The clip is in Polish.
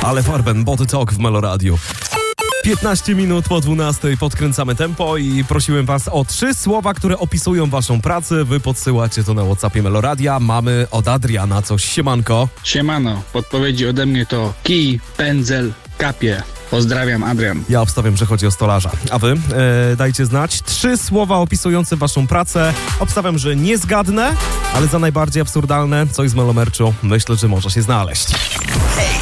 Ale Farben, Body Talk w Meloradiu. 15 minut po 12 podkręcamy tempo i prosiłem was o 3 słowa, które opisują waszą pracę. Wy podsyłacie to na WhatsAppie Meloradia. Mamy od Adriana coś. Siemanko. Siemano, podpowiedzi ode mnie to kij, pędzel, kapie. Pozdrawiam, Adrian. Ja obstawiam, że chodzi o stolarza. A wy? Dajcie znać. 3 słowa opisujące waszą pracę. Obstawiam, że nie zgadnę, ale za najbardziej absurdalne coś z Melomerczu myślę, że może się znaleźć. Hej,